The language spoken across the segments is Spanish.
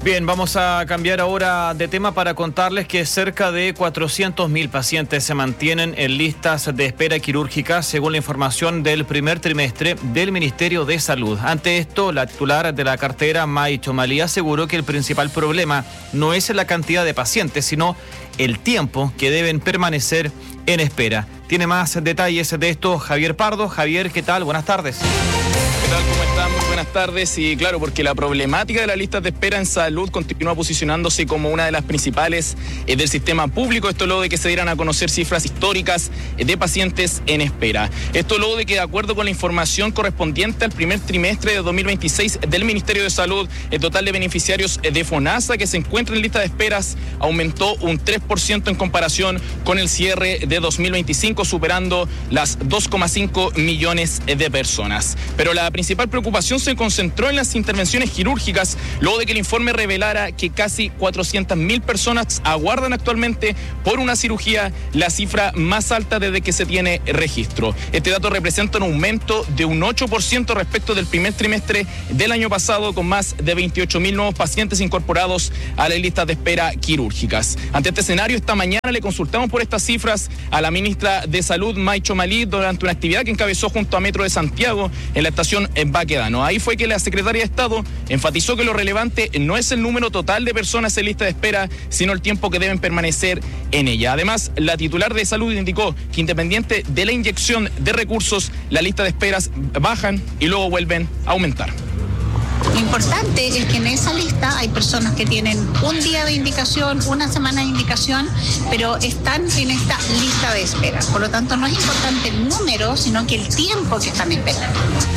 Bien, vamos a cambiar ahora de tema para contarles que cerca de 400.000 pacientes se mantienen en listas de espera quirúrgica, según la información del primer trimestre del Ministerio de Salud. Ante esto, la titular de la cartera, May Chomalí, aseguró que el principal problema no es la cantidad de pacientes, sino el tiempo que deben permanecer en espera. Tiene más detalles de esto Javier Pardo. Javier, ¿qué tal? Buenas tardes. ¿Qué tal? ¿Cómo están? Muy buenas tardes. Y claro, porque la problemática de las listas de espera en salud continúa posicionándose como una de las principales del sistema público. Esto luego de que se dieran a conocer cifras históricas de pacientes en espera. Esto luego de que, de acuerdo con la información correspondiente al primer trimestre de 2026 del Ministerio de Salud, el total de beneficiarios de FONASA que se encuentran en lista de esperas aumentó un 3% en comparación con el cierre de 2025, superando las 2,5 millones de personas. Pero la principal preocupación se concentró en las intervenciones quirúrgicas, luego de que el informe revelara que casi 400.000 personas aguardan actualmente por una cirugía, la cifra más alta desde que se tiene registro. Este dato representa un aumento de un 8% respecto del primer trimestre del año pasado, con más de 28.000 nuevos pacientes incorporados a las listas de espera quirúrgicas. Ante este escenario, esta mañana le consultamos por estas cifras a la ministra de Salud, May Chomalí, durante una actividad que encabezó junto a Metro de Santiago en la estación Baquedano. Ahí fue que la secretaria de Estado enfatizó que lo relevante no es el número total de personas en lista de espera, sino el tiempo que deben permanecer en ella. Además, la titular de Salud indicó que, independiente de la inyección de recursos, la lista de esperas bajan y luego vuelven a aumentar. Lo importante es que en esa lista hay personas que tienen un día de indicación, una semana de indicación, pero están en esta lista de espera. Por lo tanto, no es importante el número, sino que el tiempo que están esperando.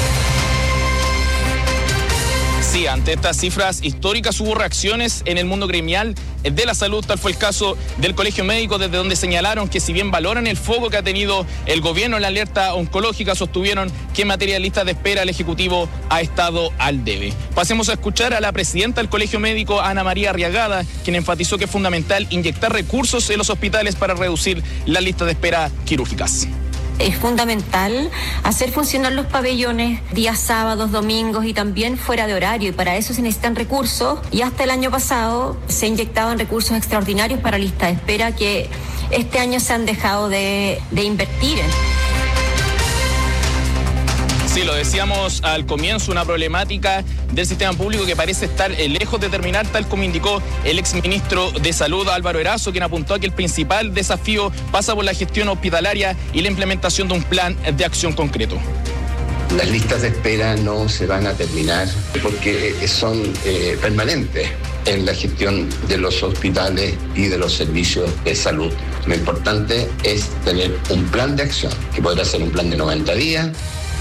Sí, ante estas cifras históricas hubo reacciones en el mundo gremial de la salud. Tal fue el caso del Colegio Médico, desde donde señalaron que, si bien valoran el foco que ha tenido el gobierno en la alerta oncológica, sostuvieron que en materia de listas de espera el Ejecutivo ha estado al debe. Pasemos a escuchar a la presidenta del Colegio Médico, Ana María Arriagada, quien enfatizó que es fundamental inyectar recursos en los hospitales para reducir las listas de espera quirúrgicas. Es fundamental hacer funcionar los pabellones días sábados, domingos y también fuera de horario, y para eso se necesitan recursos, y hasta el año pasado se inyectaban recursos extraordinarios para lista de espera que este año se han dejado de invertir en. Sí, lo decíamos al comienzo, una problemática del sistema público que parece estar lejos de terminar, tal como indicó el exministro de Salud, Álvaro Erazo, quien apuntó a que el principal desafío pasa por la gestión hospitalaria y la implementación de un plan de acción concreto. Las listas de espera no se van a terminar porque son permanentes en la gestión de los hospitales y de los servicios de salud. Lo importante es tener un plan de acción, que podrá ser un plan de 90 días.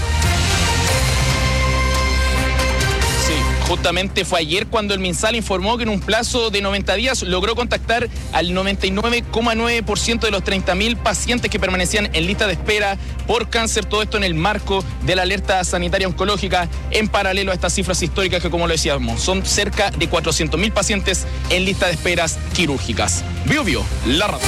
Justamente fue ayer cuando el MinSal informó que en un plazo de 90 días logró contactar al 99,9% de los 30.000 pacientes que permanecían en lista de espera por cáncer. Todo esto en el marco de la alerta sanitaria oncológica, en paralelo a estas cifras históricas que, como lo decíamos, son cerca de 400.000 pacientes en lista de esperas quirúrgicas. Bio, la radio.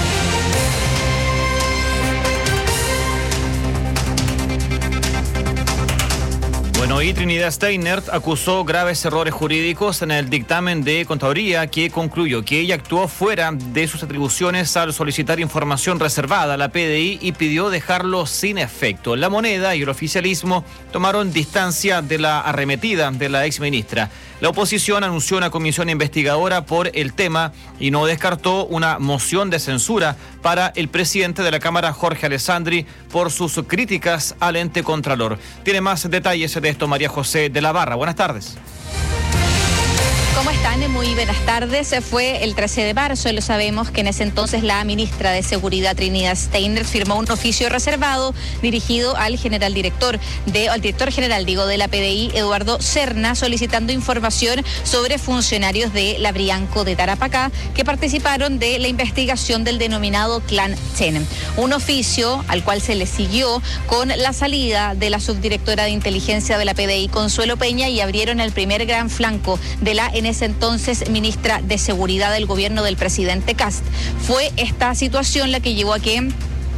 Bueno, y Trinidad Steinert acusó graves errores jurídicos en el dictamen de Contaduría, que concluyó que ella actuó fuera de sus atribuciones al solicitar información reservada a la PDI y pidió dejarlo sin efecto. La Moneda y el oficialismo tomaron distancia de la arremetida de la exministra. La oposición anunció una comisión investigadora por el tema y no descartó una moción de censura para el presidente de la Cámara, Jorge Alessandri, por sus críticas al ente contralor. Tiene más detalles de esto María José de la Barra. Buenas tardes. ¿Cómo están? Muy buenas tardes. Fue el 13 de marzo, lo sabemos, que en ese entonces la ministra de Seguridad, Trinidad Steinert, firmó un oficio reservado dirigido al director general de la PDI, Eduardo Serna, solicitando información sobre funcionarios de la Brianco de Tarapacá que participaron de la investigación del denominado Clan Chen. Un oficio al cual se le siguió con la salida de la subdirectora de inteligencia de la PDI, Consuelo Peña, y abrieron el primer gran flanco de la en ese entonces ministra de Seguridad del gobierno del presidente Kast. Fue esta situación la que llevó a que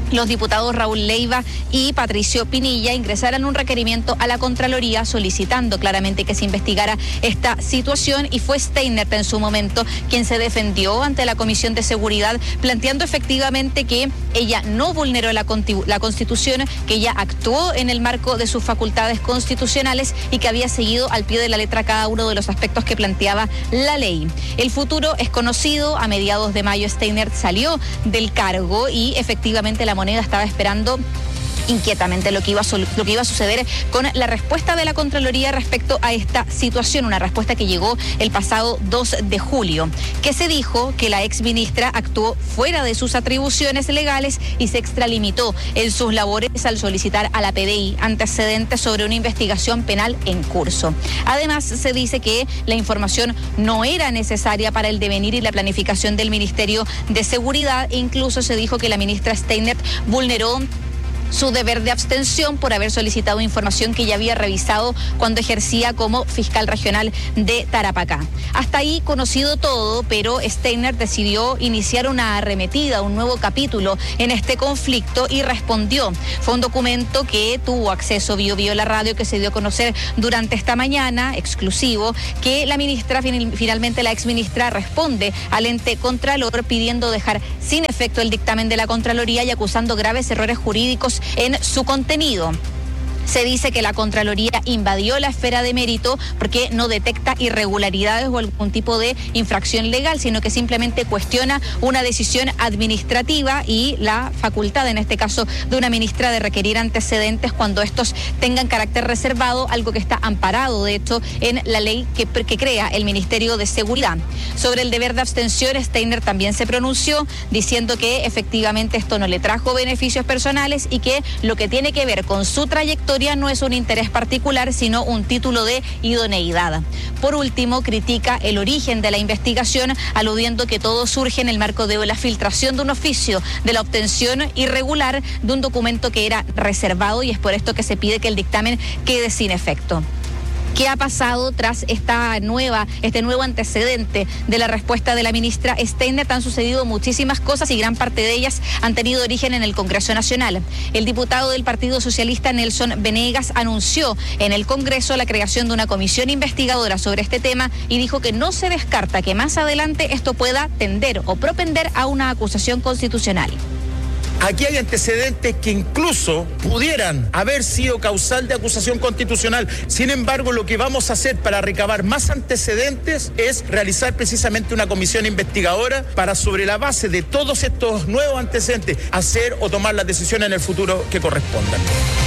los diputados Raúl Leiva y Patricio Pinilla ingresaran un requerimiento a la Contraloría solicitando claramente que se investigara esta situación, y fue Steinert en su momento quien se defendió ante la Comisión de Seguridad, planteando efectivamente que ella no vulneró la Constitución, que ella actuó en el marco de sus facultades constitucionales y que había seguido al pie de la letra cada uno de los aspectos que planteaba la ley. El futuro es conocido. A mediados de mayo Steinert salió del cargo y efectivamente la Moneda estaba esperando inquietamente lo que iba a suceder con la respuesta de la Contraloría respecto a esta situación, una respuesta que llegó el pasado 2 de julio, que se dijo que la exministra actuó fuera de sus atribuciones legales y se extralimitó en sus labores al solicitar a la PDI antecedentes sobre una investigación penal en curso. Además, se dice que la información no era necesaria para el devenir y la planificación del Ministerio de Seguridad, e incluso se dijo que la ministra Steinert vulneró su deber de abstención por haber solicitado información que ya había revisado cuando ejercía como fiscal regional de Tarapacá. Hasta ahí conocido todo, pero Steinert decidió iniciar una arremetida, un nuevo capítulo en este conflicto, y respondió. Fue un documento que tuvo acceso Biobío la radio, que se dio a conocer durante esta mañana, exclusivo, que la ministra, finalmente la exministra, responde al ente contralor pidiendo dejar sin efecto el dictamen de la Contraloría y acusando graves errores jurídicos en su contenido. Se dice que la Contraloría invadió la esfera de mérito porque no detecta irregularidades o algún tipo de infracción legal, sino que simplemente cuestiona una decisión administrativa y la facultad, en este caso, de una ministra de requerir antecedentes cuando estos tengan carácter reservado, algo que está amparado, de hecho, en la ley que crea el Ministerio de Seguridad. Sobre el deber de abstención, Steinert también se pronunció diciendo que efectivamente esto no le trajo beneficios personales y que lo que tiene que ver con su trayectoria no es un interés particular, sino un título de idoneidad. Por último, critica el origen de la investigación, aludiendo que todo surge en el marco de la filtración de un oficio de la obtención irregular de un documento que era reservado, y es por esto que se pide que el dictamen quede sin efecto. ¿Qué ha pasado tras este nuevo antecedente de la respuesta de la ministra Steinert? Han sucedido muchísimas cosas y gran parte de ellas han tenido origen en el Congreso Nacional. El diputado del Partido Socialista, Nelson Venegas, anunció en el Congreso la creación de una comisión investigadora sobre este tema y dijo que no se descarta que más adelante esto pueda tender o propender a una acusación constitucional. Aquí hay antecedentes que incluso pudieran haber sido causal de acusación constitucional. Sin embargo, lo que vamos a hacer para recabar más antecedentes es realizar precisamente una comisión investigadora para, sobre la base de todos estos nuevos antecedentes, hacer o tomar las decisiones en el futuro que correspondan.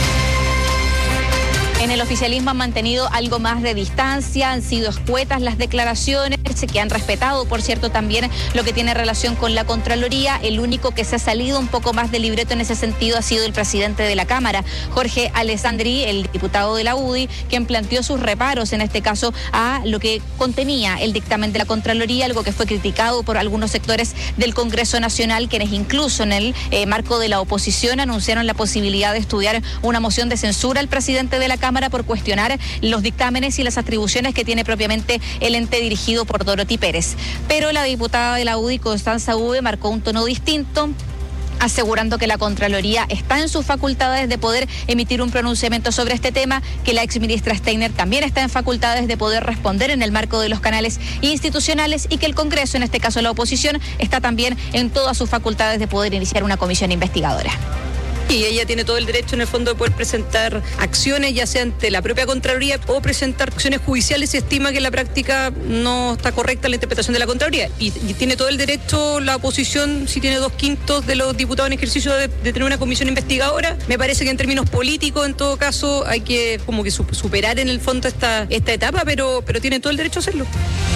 En el oficialismo han mantenido algo más de distancia, han sido escuetas las declaraciones, que han respetado, por cierto, también lo que tiene relación con la Contraloría. El único que se ha salido un poco más del libreto en ese sentido ha sido el presidente de la Cámara, Jorge Alessandri, el diputado de la UDI, quien planteó sus reparos, en este caso, a lo que contenía el dictamen de la Contraloría, algo que fue criticado por algunos sectores del Congreso Nacional, quienes incluso en el marco de la oposición anunciaron la posibilidad de estudiar una moción de censura al presidente de la Cámara por cuestionar los dictámenes y las atribuciones que tiene propiamente el ente dirigido por Dorothy Pérez. Pero la diputada de la UDI, Constanza Ube, marcó un tono distinto, asegurando que la Contraloría está en sus facultades de poder emitir un pronunciamiento sobre este tema, que la exministra Steinert también está en facultades de poder responder en el marco de los canales institucionales, y que el Congreso, en este caso la oposición, está también en todas sus facultades de poder iniciar una comisión investigadora. Y ella tiene todo el derecho, en el fondo, de poder presentar acciones, ya sea ante la propia Contraloría o presentar acciones judiciales si estima que en la práctica no está correcta la interpretación de la Contraloría. Y tiene todo el derecho la oposición, si tiene 2/5 de los diputados en ejercicio, de tener una comisión investigadora. Me parece que en términos políticos, en todo caso, hay que como que superar en el fondo esta etapa, pero tiene todo el derecho a hacerlo.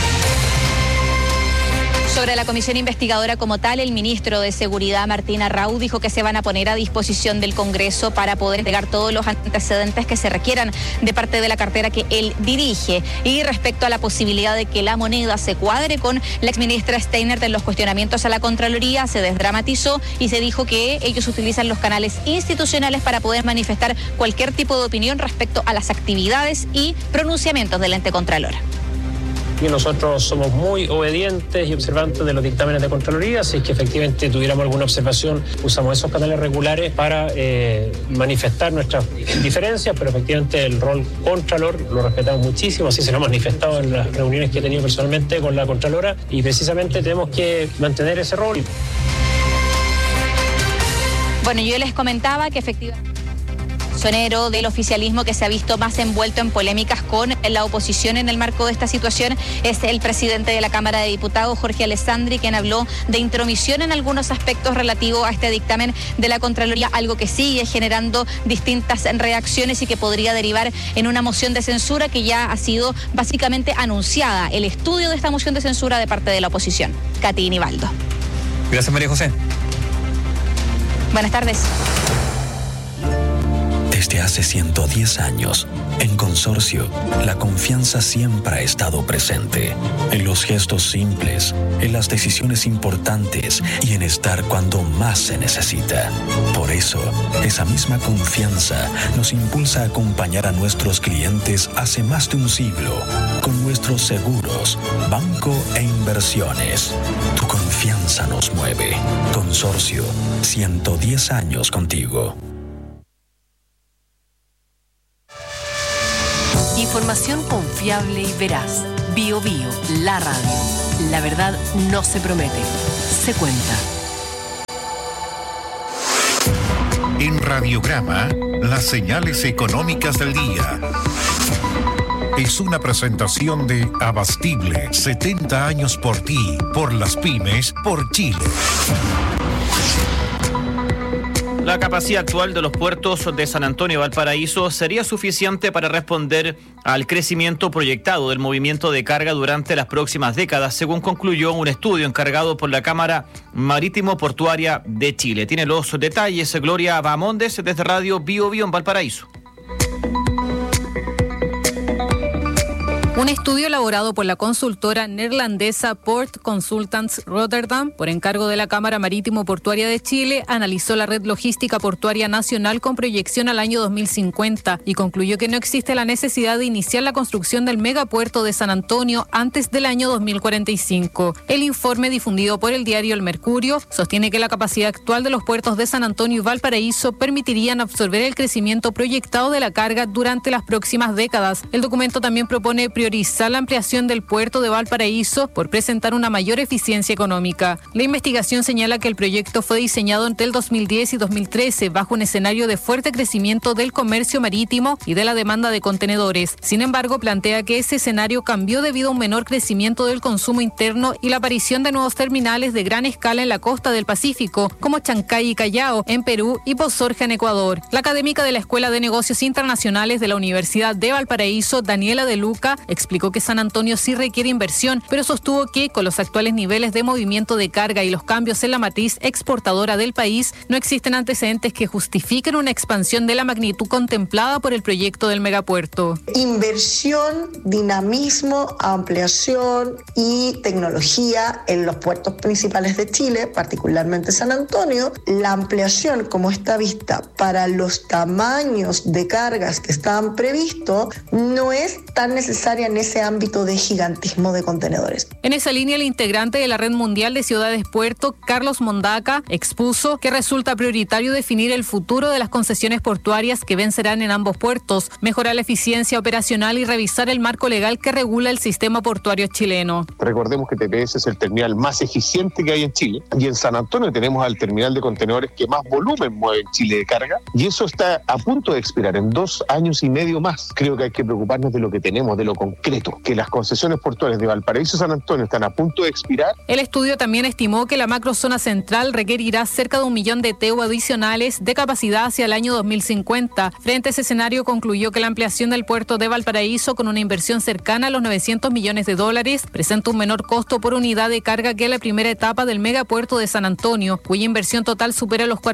Sobre la comisión investigadora como tal, el ministro de Seguridad, Martín Arrau, dijo que se van a poner a disposición del Congreso para poder entregar todos los antecedentes que se requieran de parte de la cartera que él dirige. Y respecto a la posibilidad de que la Moneda se cuadre con la exministra Steinert en los cuestionamientos a la Contraloría, se desdramatizó y se dijo que ellos utilizan los canales institucionales para poder manifestar cualquier tipo de opinión respecto a las actividades y pronunciamientos del ente Contralor. y nosotros somos muy obedientes y observantes de los dictámenes de Contraloría, así que efectivamente tuviéramos alguna observación, usamos esos canales regulares para manifestar nuestras diferencias, pero efectivamente el rol Contralor lo respetamos muchísimo, así se lo hemos manifestado en las reuniones que he tenido personalmente con la Contralora, y precisamente tenemos que mantener ese rol. Bueno, yo les comentaba que efectivamente sonero del oficialismo que se ha visto más envuelto en polémicas con la oposición en el marco de esta situación es el presidente de la Cámara de Diputados, Jorge Alessandri, quien habló de intromisión en algunos aspectos relativos a este dictamen de la Contraloría, algo que sigue generando distintas reacciones y que podría derivar en una moción de censura que ya ha sido básicamente anunciada. El estudio de esta moción de censura de parte de la oposición. Katy Nivaldo. Gracias, María José. Buenas tardes. Desde hace 110 años, en Consorcio, la confianza siempre ha estado presente. En los gestos simples, en las decisiones importantes y en estar cuando más se necesita. Por eso, esa misma confianza nos impulsa a acompañar a nuestros clientes hace más de un siglo con nuestros seguros, banco e inversiones. Tu confianza nos mueve. Consorcio, 110 años contigo. Información confiable y veraz. Bio Bio, la radio. La verdad no se promete, se cuenta. En Radiograma, las señales económicas del día. Es una presentación de Abastible, 70 años por ti, por las pymes, por Chile. La capacidad actual de los puertos de San Antonio y Valparaíso sería suficiente para responder al crecimiento proyectado del movimiento de carga durante las próximas décadas, según concluyó un estudio encargado por la Cámara Marítimo Portuaria de Chile. Tiene los detalles Gloria Bamondes desde Radio Bio Bio en Valparaíso. Un estudio elaborado por la consultora neerlandesa Port Consultants Rotterdam, por encargo de la Cámara Marítimo Portuaria de Chile, analizó la red logística portuaria nacional con proyección al año 2050 y concluyó que no existe la necesidad de iniciar la construcción del megapuerto de San Antonio antes del año 2045. El informe difundido por el diario El Mercurio sostiene que la capacidad actual de los puertos de San Antonio y Valparaíso permitirían absorber el crecimiento proyectado de la carga durante las próximas décadas. El documento también propone priorizar la ampliación del puerto de Valparaíso por presentar una mayor eficiencia económica. La investigación señala que el proyecto fue diseñado entre el 2010 y 2013 bajo un escenario de fuerte crecimiento del comercio marítimo y de la demanda de contenedores. Sin embargo, plantea que ese escenario cambió debido a un menor crecimiento del consumo interno y la aparición de nuevos terminales de gran escala en la costa del Pacífico, como Chancay y Callao en Perú y Pozorja en Ecuador. La académica de la Escuela de Negocios Internacionales de la Universidad de Valparaíso, Daniela De Luca, explicó que San Antonio sí requiere inversión, pero sostuvo que con los actuales niveles de movimiento de carga y los cambios en la matriz exportadora del país, no existen antecedentes que justifiquen una expansión de la magnitud contemplada por el proyecto del megapuerto. Inversión, dinamismo, ampliación y tecnología en los puertos principales de Chile, particularmente San Antonio. La ampliación, como está vista para los tamaños de cargas que estaban previstos, no es tan necesaria en ese ámbito de gigantismo de contenedores. En esa línea, el integrante de la Red Mundial de Ciudades Puerto, Carlos Mondaca, expuso que resulta prioritario definir el futuro de las concesiones portuarias que vencerán en ambos puertos, mejorar la eficiencia operacional y revisar el marco legal que regula el sistema portuario chileno. Recordemos que TPS es el terminal más eficiente que hay en Chile y en San Antonio tenemos al terminal de contenedores que más volumen mueve en Chile de carga y eso está a punto de expirar en 2 años y medio más. Creo que hay que preocuparnos de lo que tenemos, de lo concreto, que las concesiones portuarias de Valparaíso y San Antonio están a punto de expirar. El estudio también estimó que la macrozona central requerirá cerca de 1 millón de TEU adicionales de capacidad hacia el año 2050. Frente a ese escenario, concluyó que la ampliación del puerto de Valparaíso, con una inversión cercana a los $900 millones, presenta un menor costo por unidad de carga que la primera etapa del megapuerto de San Antonio, cuya inversión total supera los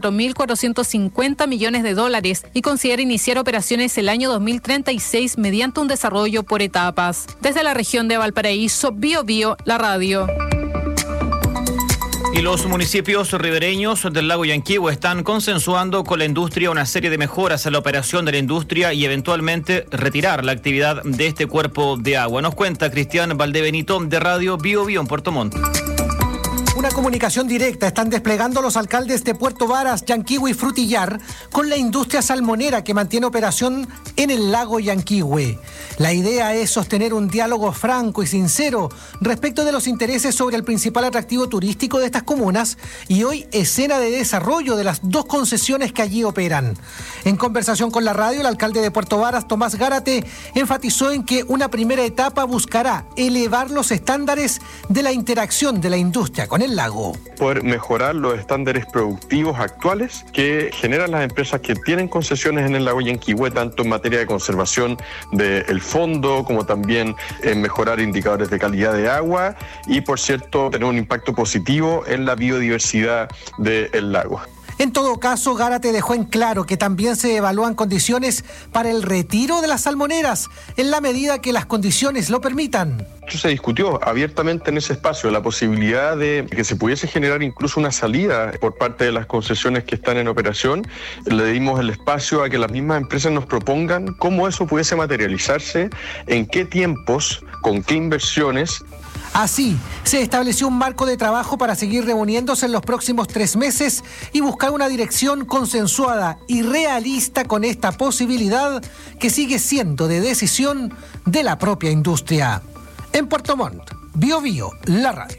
$4.450 millones y considera iniciar operaciones el año 2036 mediante un desarrollo por etapas. Desde la región de Valparaíso, Bio Bio, la radio. Y los municipios ribereños del lago Yanquihue están consensuando con la industria una serie de mejoras en la operación de la industria y eventualmente retirar la actividad de este cuerpo de agua. Nos cuenta Cristian Valdebenito de Radio Bio Bio en Puerto Montt. Una comunicación directa están desplegando los alcaldes de Puerto Varas, Yanquihue y Frutillar con la industria salmonera que mantiene operación en el lago Yanquihue. La idea es sostener un diálogo franco y sincero respecto de los intereses sobre el principal atractivo turístico de estas comunas y hoy escena de desarrollo de las dos concesiones que allí operan. En conversación con la radio, el alcalde de Puerto Varas, Tomás Gárate, enfatizó en que una primera etapa buscará elevar los estándares de la interacción de la industria con el lago. Poder mejorar los estándares productivos actuales que generan las empresas que tienen concesiones en el lago Yanquihue, tanto en materia de conservación del fondo como también en mejorar indicadores de calidad de agua y, por cierto, tener un impacto positivo en la biodiversidad del lago. En todo caso, Gárate dejó en claro que también se evalúan condiciones para el retiro de las salmoneras en la medida que las condiciones lo permitan. Se discutió abiertamente en ese espacio la posibilidad de que se pudiese generar incluso una salida por parte de las concesiones que están en operación. Le dimos el espacio a que las mismas empresas nos propongan cómo eso pudiese materializarse, en qué tiempos, con qué inversiones. Así, se estableció un marco de trabajo para seguir reuniéndose en los próximos 3 meses y buscar una dirección consensuada y realista con esta posibilidad que sigue siendo de decisión de la propia industria. En Puerto Montt, Bio Bio, la radio.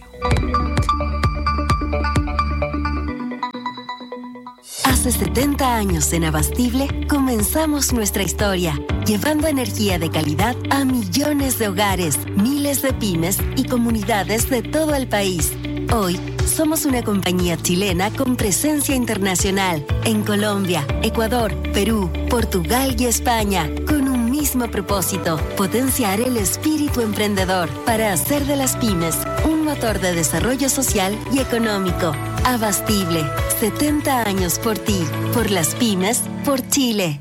Hace 70 años en Abastible comenzamos nuestra historia, llevando energía de calidad a millones de hogares, miles de pymes y comunidades de todo el país. Hoy somos una compañía chilena con presencia internacional en Colombia, Ecuador, Perú, Portugal y España, con un mismo propósito: potenciar el espíritu emprendedor para hacer de las pymes un motor de desarrollo social y económico. Abastible, 70 años por ti, por las pymes, por Chile.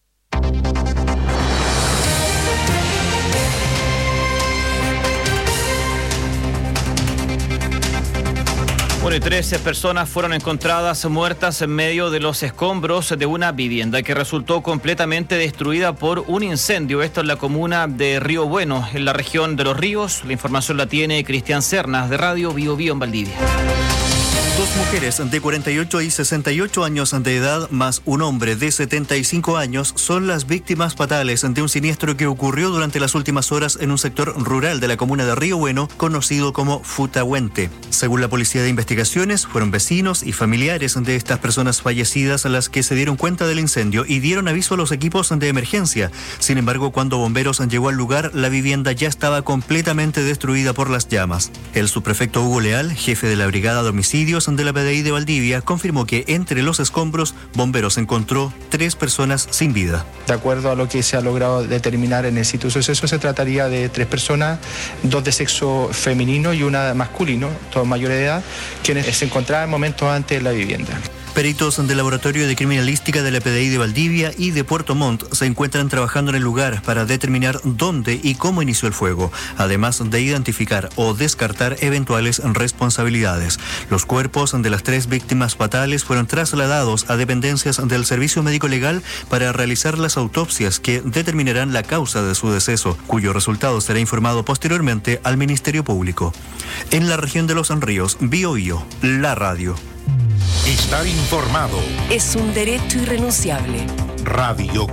Bueno, y 13 personas fueron encontradas muertas en medio de los escombros de una vivienda que resultó completamente destruida por un incendio. Esto en la comuna de Río Bueno, en la región de Los Ríos. La información la tiene Cristian Cernas de Radio Bio Bio en Valdivia. 2 mujeres de 48 y 68 años de edad más un hombre de 75 años son las víctimas fatales de un siniestro que ocurrió durante las últimas horas en un sector rural de la comuna de Río Bueno, conocido como Futahuente. Según la Policía de Investigaciones, fueron vecinos y familiares de estas personas fallecidas las que se dieron cuenta del incendio y dieron aviso a los equipos de emergencia. Sin embargo, cuando bomberos llegó al lugar, la vivienda ya estaba completamente destruida por las llamas. El subprefecto Hugo Leal, jefe de la Brigada de Homicidios de la PDI de Valdivia, confirmó que entre los escombros, bomberos encontró 3 personas sin vida. De acuerdo a lo que se ha logrado determinar en el sitio de suceso, se trataría de 3 personas, 2 de sexo femenino y una masculino, todos mayores de edad, quienes se encontraban momentos antes en la vivienda. Peritos del Laboratorio de Criminalística de la PDI de Valdivia y de Puerto Montt se encuentran trabajando en el lugar para determinar dónde y cómo inició el fuego, además de identificar o descartar eventuales responsabilidades. Los cuerpos de las 3 víctimas fatales fueron trasladados a dependencias del Servicio Médico Legal para realizar las autopsias que determinarán la causa de su deceso, cuyo resultado será informado posteriormente al Ministerio Público. En la región de Los Ríos, Bio Bio, la radio. Estar informado es un derecho irrenunciable. Radio